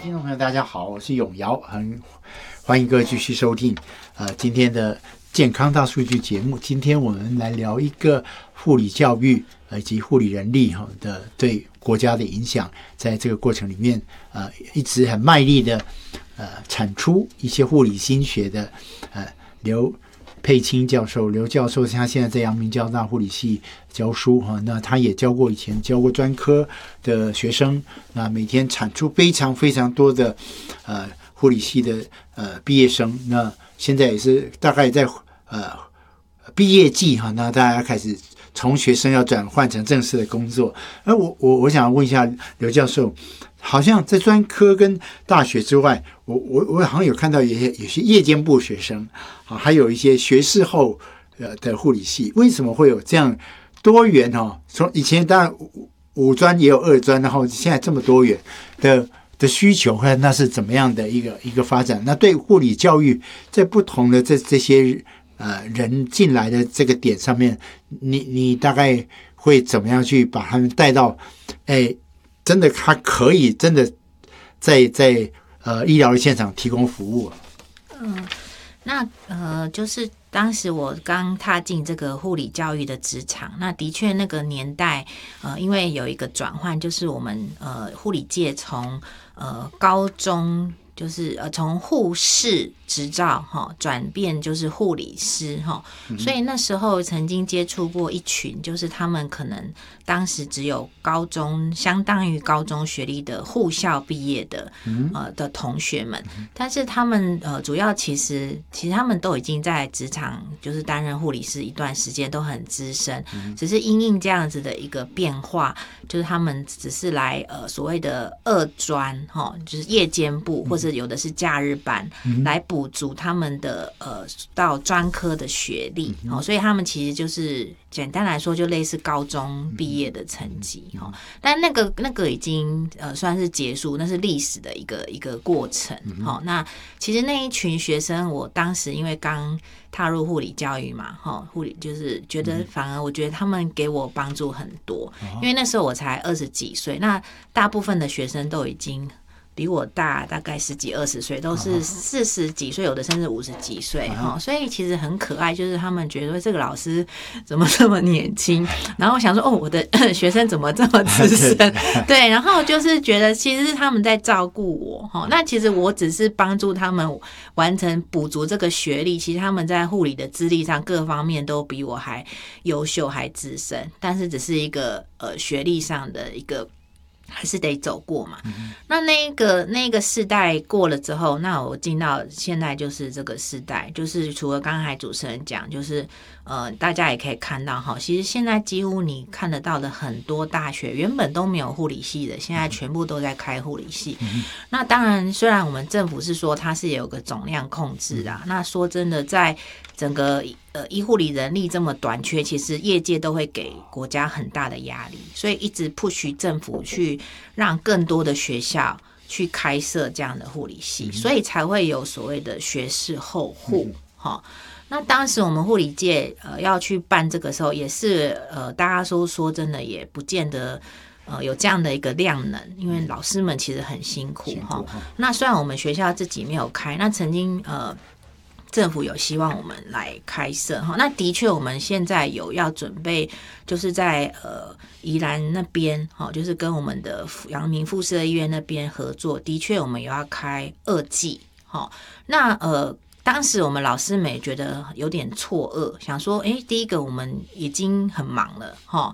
听众朋友大家好，我是永尧，很欢迎各位继续收听今天的健康大数据节目。今天我们来聊一个护理教育以及护理人力的对国家的影响，在这个过程里面一直很卖力的产出一些护理心学的刘佩青教授，刘教授他现在在阳明交大护理系教书那他也以前教过专科的学生，那每天产出非常非常多的护理系的毕业生，那现在也是大概在毕业季那大家开始从学生要转换成正式的工作。我想问一下刘教授，好像在专科跟大学之外，我好像有看到有些夜间部学生还有一些学士后的护理系，为什么会有这样多元从以前当然五专也有二专，然后现在这么多元的需求，那是怎么样的一个发展？那对护理教育在不同的这些人进来的这个点上面，你大概会怎么样去把他们带到真的他可以真的在医疗的现场提供服务？ 就是当时我刚踏进这个护理教育的职场，那的确那个年代因为有一个转换，就是我们护理界从高中就是从护士执照转变就是护理师所以那时候曾经接触过一群，就是他们可能当时只有高中相当于高中学历的护校毕业的的同学们，但是他们主要其实他们都已经在职场就是担任护理师一段时间，都很资深，只是因应这样子的一个变化，就是他们只是来所谓的二专就是夜间部或者有的是假日班来补足他们的到专科的学历所以他们其实就是简单来说就类似高中毕业的成绩但那个已经算是结束，那是历史的一个过程那其实那一群学生，我当时因为刚踏入护理教育嘛护理就是觉得反而我觉得他们给我帮助很多因为那时候我才20几岁，那大部分的学生都已经比我大概10几20岁，都是40几岁，有的甚至50几岁所以其实很可爱，就是他们觉得这个老师怎么这么年轻，然后我想说我的学生怎么这么资深对，然后就是觉得其实是他们在照顾我那其实我只是帮助他们完成补足这个学历，其实他们在护理的资历上各方面都比我还优秀还资深，但是只是一个学历上的一个还是得走过嘛那个世代过了之后，那我进到现在就是这个世代，就是除了刚才主持人讲，就是大家也可以看到其实现在几乎你看得到的很多大学原本都没有护理系的，现在全部都在开护理系那当然虽然我们政府是说它是有个总量控制那说真的在整个医护理人力这么短缺，其实业界都会给国家很大的压力，所以一直push政府去让更多的学校去开设这样的护理系所以才会有所谓的学士后护那当时我们护理界要去办这个时候，也是大家说真的也不见得有这样的一个量能，因为老师们其实很辛苦那虽然我们学校自己没有开，那曾经政府有希望我们来开设那的确我们现在有要准备，就是在宜兰那边就是跟我们的阳明附设医院那边合作，的确我们有要开2季那当时我们老师们也觉得有点错愕，想说第一个我们已经很忙了